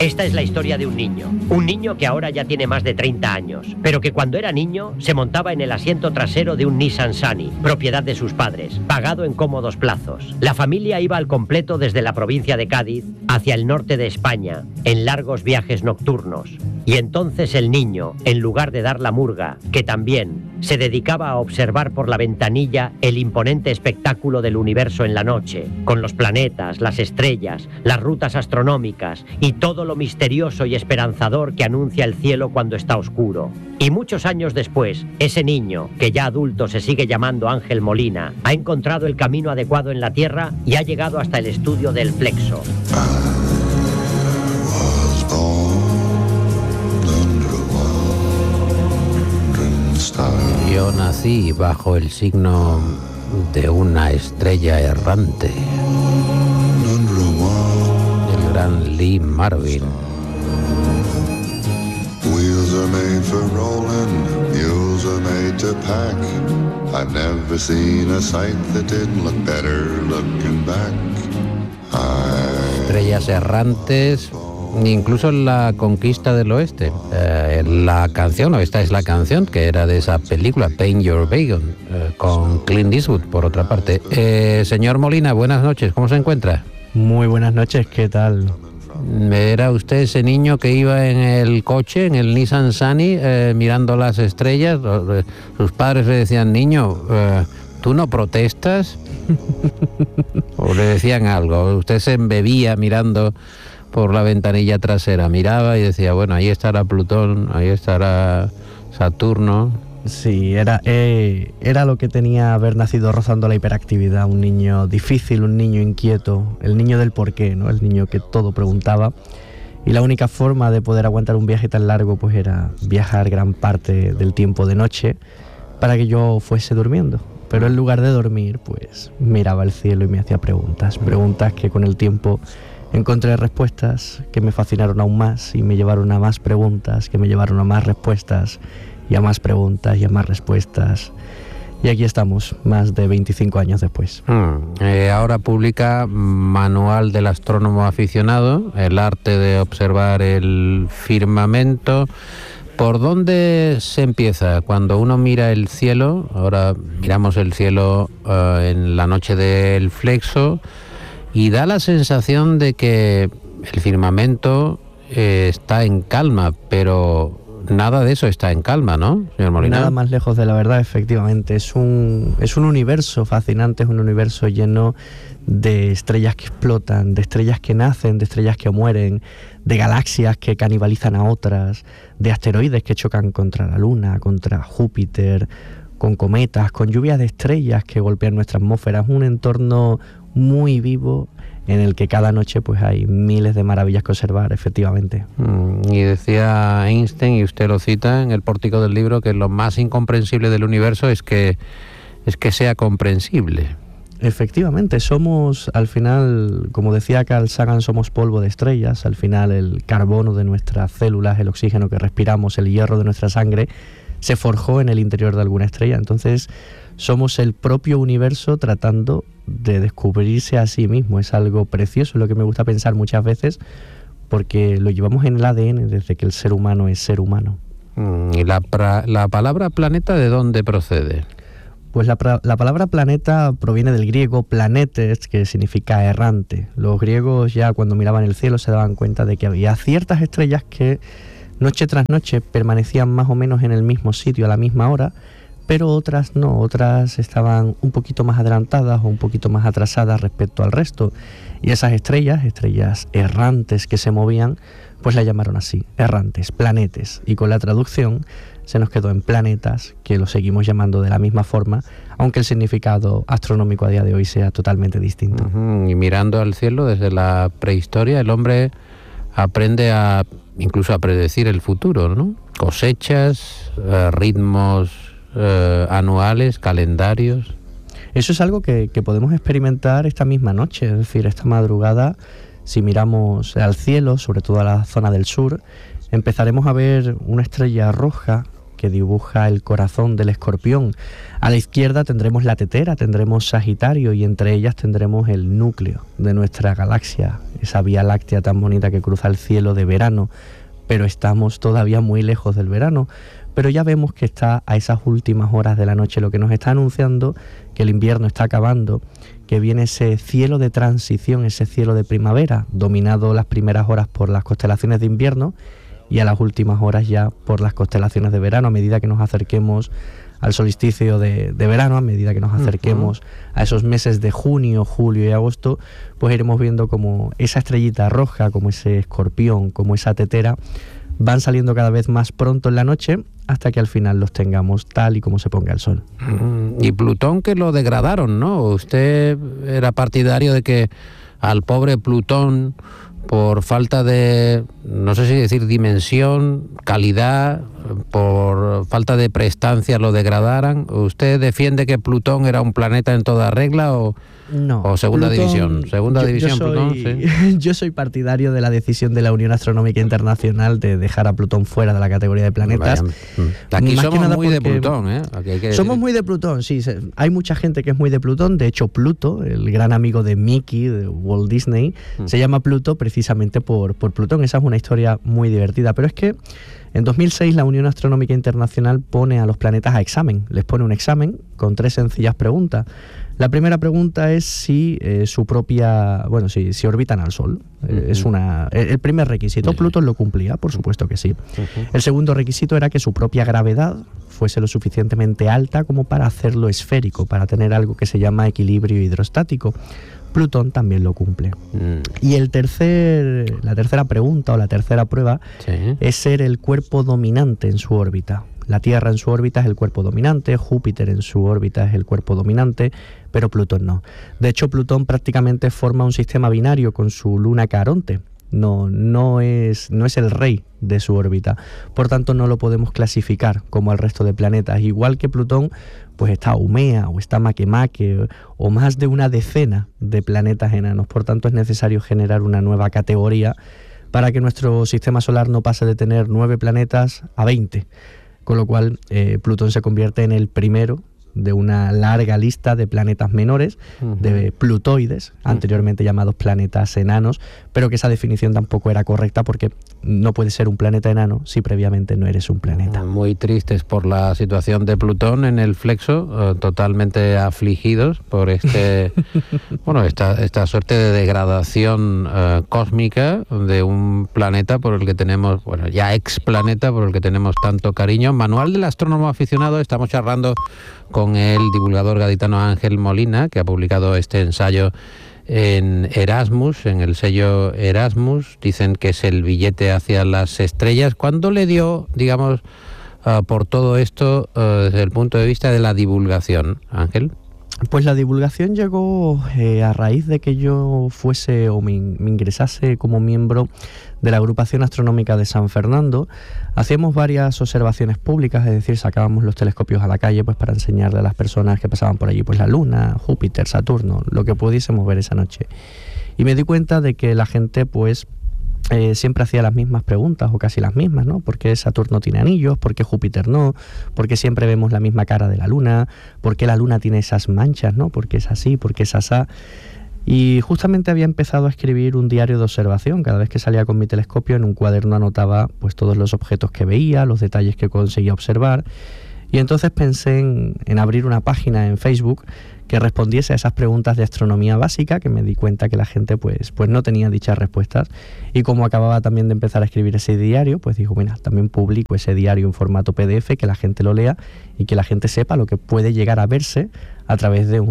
Esta es la historia de un niño que ahora ya tiene más de 30 años, pero que cuando era niño se montaba en el asiento trasero de un Nissan Sunny, propiedad de sus padres, pagado en cómodos plazos. La familia iba al completo desde la provincia de Cádiz hacia el norte de España, en largos viajes nocturnos. Y entonces el niño, en lugar de dar la murga, que también se dedicaba a observar por la ventanilla el imponente espectáculo del universo en la noche, con los planetas, las estrellas, las rutas astronómicas y todo lo misterioso y esperanzador que anuncia el cielo cuando está oscuro. Y muchos años después, ese niño, que ya adulto se sigue llamando Ángel Molina, ha encontrado el camino adecuado en la Tierra y ha llegado hasta el estudio del Flexo. Yo nací bajo el signo de una estrella errante. El gran Lee Marvin. Wheels are made for rolling, mules are made to pack. I've never seen a sight that didn't look better looking back. Estrellas errantes, incluso en la conquista del oeste. La canción, o esta es la canción que era de esa película, Paint Your Wagon, con Clint Eastwood, por otra parte. Señor Molina, buenas noches, ¿cómo se encuentra? Muy buenas noches, ¿qué tal? ¿Era usted ese niño que iba en el coche, en el Nissan Sunny, mirando las estrellas? Sus padres le decían, niño, ¿tú no protestas? ¿O le decían algo? Usted se embebía mirando por la ventanilla trasera, miraba y decía, bueno, ahí estará Plutón, ahí estará Saturno. Sí, era lo que tenía haber nacido rozando la hiperactividad, un niño difícil, un niño inquieto, el niño del porqué, ¿no? El niño que todo preguntaba. Y la única forma de poder aguantar un viaje tan largo pues era viajar gran parte del tiempo de noche para que yo fuese durmiendo. Pero en lugar de dormir, pues miraba al cielo y me hacía preguntas que con el tiempo encontré respuestas que me fascinaron aún más y me llevaron a más preguntas, que me llevaron a más respuestas y a más preguntas y a más respuestas. Y aquí estamos, más de 25 años después. Ahora publica Manual del Astrónomo Aficionado, el arte de observar el firmamento. ¿Por dónde se empieza? Cuando uno mira el cielo, ahora miramos el cielo en la noche del Flexo, y da la sensación de que el firmamento está en calma, pero nada de eso está en calma, ¿no, señor Molina? Nada más lejos de la verdad, efectivamente. Es un universo fascinante, es un universo lleno de estrellas que explotan, de estrellas que nacen, de estrellas que mueren, de galaxias que canibalizan a otras, de asteroides que chocan contra la Luna, contra Júpiter, con cometas, con lluvias de estrellas que golpean nuestra atmósfera. Es un entorno muy vivo en el que cada noche pues hay miles de maravillas que observar, efectivamente. Y decía Einstein, y usted lo cita en el pórtico del libro, que lo más incomprensible del universo es que sea comprensible. Efectivamente, somos, al final, como decía Carl Sagan, somos polvo de estrellas. Al final el carbono de nuestras células, el oxígeno que respiramos, el hierro de nuestra sangre, se forjó en el interior de alguna estrella. Entonces somos el propio universo tratando de descubrirse a sí mismo. Es algo precioso, es lo que me gusta pensar muchas veces, porque lo llevamos en el ADN desde que el ser humano es ser humano. ¿Y la palabra planeta de dónde procede? Pues la palabra planeta proviene del griego planetes, que significa errante. Los griegos ya cuando miraban el cielo se daban cuenta de que había ciertas estrellas que noche tras noche permanecían más o menos en el mismo sitio a la misma hora, pero otras no, otras estaban un poquito más adelantadas o un poquito más atrasadas respecto al resto. Y esas estrellas errantes que se movían, pues la llamaron así, errantes, planetes. Y con la traducción se nos quedó en planetas, que lo seguimos llamando de la misma forma, aunque el significado astronómico a día de hoy sea totalmente distinto. Y mirando al cielo desde la prehistoria, el hombre aprende incluso a predecir el futuro, ¿no? Cosechas, ritmos anuales, calendarios. Eso es algo que podemos experimentar esta misma noche, es decir, esta madrugada. Si miramos al cielo, sobre todo a la zona del sur, empezaremos a ver una estrella roja que dibuja el corazón del Escorpión. A la izquierda tendremos la tetera, tendremos Sagitario y entre ellas tendremos el núcleo de nuestra galaxia, esa Vía Láctea tan bonita que cruza el cielo de verano, pero estamos todavía muy lejos del verano. Pero ya vemos que está a esas últimas horas de la noche, lo que nos está anunciando que el invierno está acabando, que viene ese cielo de transición, ese cielo de primavera, dominado las primeras horas por las constelaciones de invierno y a las últimas horas ya por las constelaciones de verano. A medida que nos acerquemos al solsticio de verano, a medida que nos acerquemos a esos meses de junio, julio y agosto, pues iremos viendo como esa estrellita roja, como ese escorpión, como esa tetera, van saliendo cada vez más pronto en la noche hasta que al final los tengamos tal y como se ponga el sol. Y Plutón, que lo degradaron, ¿no? Usted era partidario de que al pobre Plutón, por falta de, no sé si decir dimensión, calidad, por falta de prestancia lo degradaran. ¿Usted defiende que Plutón era un planeta en toda regla o segunda Plutón, división? Segunda división, Plutón, sí. Yo soy partidario de la decisión de la Unión Astronómica Internacional de dejar a Plutón fuera de la categoría de planetas. Aquí más somos muy de porque Plutón, ¿eh? Aquí hay que somos decir. muy de Plutón, sí. Hay mucha gente que es muy de Plutón. De hecho, Pluto, el gran amigo de Mickey, de Walt Disney, se llama Pluto precisamente por Plutón. Esa es una historia muy divertida. Pero es que en 2006 la Unión Astronómica Internacional pone a los planetas a examen. Les pone un examen con 3 sencillas preguntas. La primera pregunta es si si orbitan al Sol. Es el primer requisito. Plutón lo cumplía, por supuesto que sí. El segundo requisito era que su propia gravedad fuese lo suficientemente alta como para hacerlo esférico, para tener algo que se llama equilibrio hidrostático. Plutón también lo cumple. Y la tercera pregunta o la tercera prueba es ser el cuerpo dominante en su órbita. La Tierra en su órbita es el cuerpo dominante, Júpiter en su órbita es el cuerpo dominante, pero Plutón no. De hecho, Plutón prácticamente forma un sistema binario con su luna Caronte. No es el rey de su órbita. Por tanto, no lo podemos clasificar como al resto de planetas. Igual que Plutón, pues está Haumea o está Makemake o más de una decena de planetas enanos. Por tanto, es necesario generar una nueva categoría para que nuestro sistema solar no pase de tener 9 planetas a 20. Con lo cual, Plutón se convierte en el primero de una larga lista de planetas menores, de plutoides, anteriormente llamados planetas enanos, pero que esa definición tampoco era correcta porque no puedes ser un planeta enano si previamente no eres un planeta. Muy tristes por la situación de Plutón en el flexo, totalmente afligidos por esta suerte de degradación cósmica de un planeta por el que tenemos, ya ex planeta por el que tenemos tanto cariño. Manual del astrónomo aficionado, estamos charlando con el divulgador gaditano Ángel Molina, que ha publicado este ensayo en Erasmus, en el sello Erasmus. Dicen que es el billete hacia las estrellas. ¿Cuándo le dio, digamos, por todo esto desde el punto de vista de la divulgación, Ángel? Pues la divulgación llegó a raíz de que yo fuese o me ingresase como miembro de la Agrupación Astronómica de San Fernando. Hacíamos varias observaciones públicas, es decir, sacábamos los telescopios a la calle pues para enseñarle a las personas que pasaban por allí pues la Luna, Júpiter, Saturno, lo que pudiésemos ver esa noche. Y me di cuenta de que la gente pues siempre hacía las mismas preguntas o casi las mismas, ¿no? ¿Por qué Saturno tiene anillos? ¿Por qué Júpiter no? ¿Por qué siempre vemos la misma cara de la Luna? ¿Por qué la Luna tiene esas manchas, ¿no? ¿Por qué es así? ¿Por qué es asá? Y justamente había empezado a escribir un diario de observación. Cada vez que salía con mi telescopio en un cuaderno anotaba pues todos los objetos que veía, los detalles que conseguía observar. Y entonces pensé en abrir una página en Facebook que respondiese a esas preguntas de astronomía básica, que me di cuenta que la gente pues no tenía dichas respuestas. Y como acababa también de empezar a escribir ese diario, pues digo, bueno, también publico ese diario en formato PDF, que la gente lo lea y que la gente sepa lo que puede llegar a verse a través de un